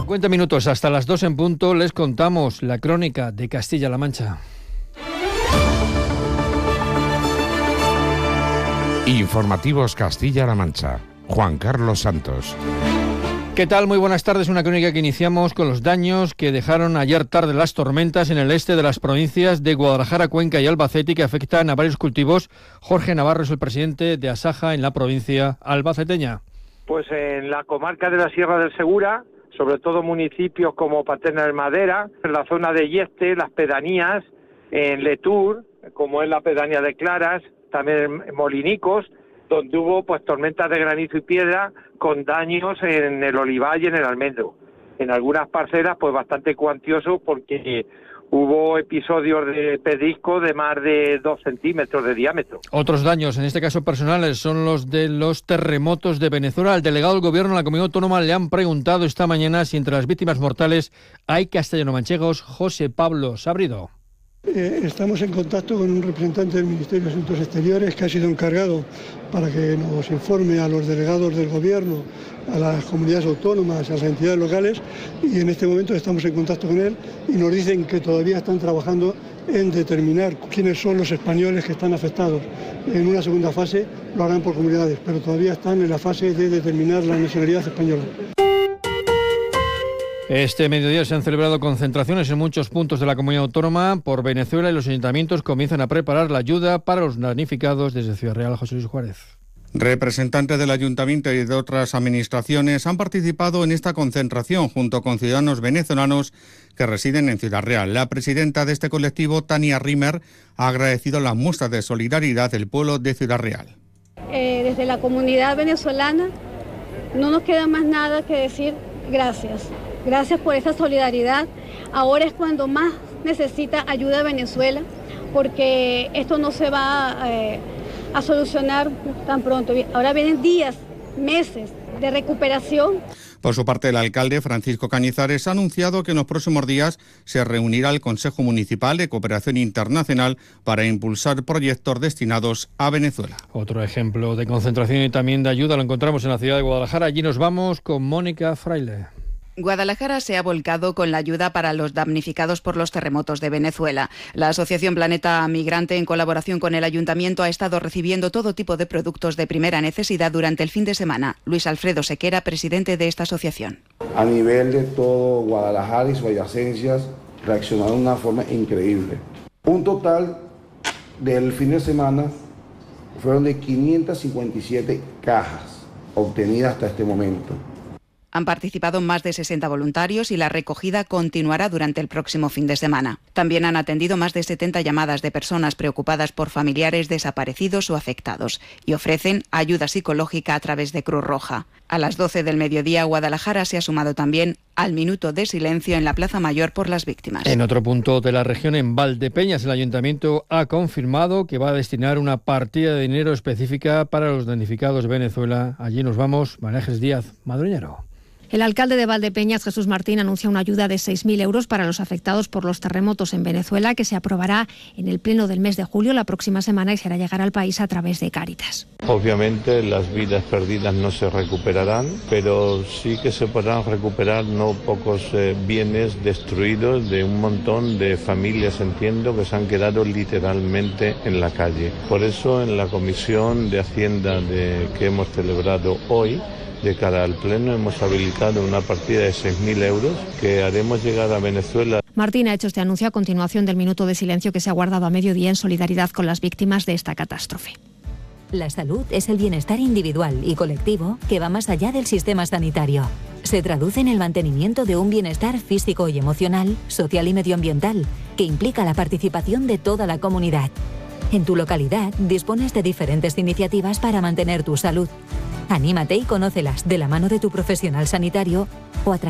50 minutos hasta las 2 en punto les contamos la crónica de Castilla-La Mancha. Informativos Castilla-La Mancha. Juan Carlos Santos. ¿Qué tal? Muy buenas tardes. Una crónica que iniciamos con los daños que dejaron ayer tarde las tormentas en el este de las provincias de Guadalajara, Cuenca y Albacete, que afectan a varios cultivos. Jorge Navarro es el presidente de Asaja en la provincia albaceteña. Pues en la comarca de la Sierra del Segura, sobre todo municipios como Paterna de Madera, en la zona de Yeste, las pedanías, en Letur, como es la pedanía de Claras, también en Molinicos, donde hubo pues tormentas de granizo y piedra con daños en el olivar y en el almendro. En algunas parcelas pues bastante cuantioso porque hubo episodios de pedrisco de más de 2 centímetros de diámetro. Otros daños, en este caso personales, son los de los terremotos de Venezuela. Al delegado del Gobierno de la Comunidad Autónoma le han preguntado esta mañana si entre las víctimas mortales hay castellanomanchegos. José Pablo Sabrido. Estamos en contacto con un representante del Ministerio de Asuntos Exteriores que ha sido encargado para que nos informe a los delegados del Gobierno, a las comunidades autónomas, a las entidades locales, y en este momento estamos en contacto con él y nos dicen que todavía están trabajando en determinar quiénes son los españoles que están afectados. En una segunda fase lo harán por comunidades, pero todavía están en la fase de determinar la nacionalidad española. Este mediodía se han celebrado concentraciones en muchos puntos de la comunidad autónoma por Venezuela y los ayuntamientos comienzan a preparar la ayuda para los damnificados. Desde Ciudad Real, José Luis Juárez. Representantes del ayuntamiento y de otras administraciones han participado en esta concentración junto con ciudadanos venezolanos que residen en Ciudad Real. La presidenta de este colectivo, Tania Rimer, ha agradecido las muestras de solidaridad del pueblo de Ciudad Real. Desde la comunidad venezolana no nos queda más nada que decir gracias. Gracias por esa solidaridad. Ahora es cuando más necesita ayuda Venezuela, porque esto no se va a solucionar tan pronto. Ahora vienen días, meses de recuperación. Por su parte, el alcalde Francisco Cañizares ha anunciado que en los próximos días se reunirá el Consejo Municipal de Cooperación Internacional para impulsar proyectos destinados a Venezuela. Otro ejemplo de concentración y también de ayuda lo encontramos en la ciudad de Guadalajara. Allí nos vamos con Mónica Fraile. Guadalajara se ha volcado con la ayuda para los damnificados por los terremotos de Venezuela. La Asociación Planeta Migrante, en colaboración con el Ayuntamiento, ha estado recibiendo todo tipo de productos de primera necesidad durante el fin de semana. Luis Alfredo Sequera, presidente de esta asociación. A nivel de todo Guadalajara y sus adyacencias, reaccionaron de una forma increíble. Un total del fin de semana fueron de 557 cajas obtenidas hasta este momento. Han participado más de 60 voluntarios y la recogida continuará durante el próximo fin de semana. También han atendido más de 70 llamadas de personas preocupadas por familiares desaparecidos o afectados y ofrecen ayuda psicológica a través de Cruz Roja. A las 12 del mediodía, Guadalajara se ha sumado también al minuto de silencio en la Plaza Mayor por las víctimas. En otro punto de la región, en Valdepeñas, el Ayuntamiento ha confirmado que va a destinar una partida de dinero específica para los damnificados de Venezuela. Allí nos vamos, María Jesús Díaz Madroñero. El alcalde de Valdepeñas, Jesús Martín, anuncia una ayuda de 6.000 euros para los afectados por los terremotos en Venezuela, que se aprobará en el pleno del mes de julio, la próxima semana, y se hará llegar al país a través de Cáritas. Obviamente las vidas perdidas no se recuperarán, pero sí que se podrán recuperar no pocos bienes destruidos de un montón de familias, entiendo, que se han quedado literalmente en la calle. Por eso, en la Comisión de Hacienda que hemos celebrado hoy, de cara al Pleno, hemos habilitado una partida de 6.000 euros que haremos llegar a Venezuela. Martín ha hecho este anuncio a continuación del minuto de silencio que se ha guardado a mediodía en solidaridad con las víctimas de esta catástrofe. La salud es el bienestar individual y colectivo que va más allá del sistema sanitario. Se traduce en el mantenimiento de un bienestar físico y emocional, social y medioambiental, que implica la participación de toda la comunidad. En tu localidad dispones de diferentes iniciativas para mantener tu salud. Anímate y conócelas de la mano de tu profesional sanitario o a través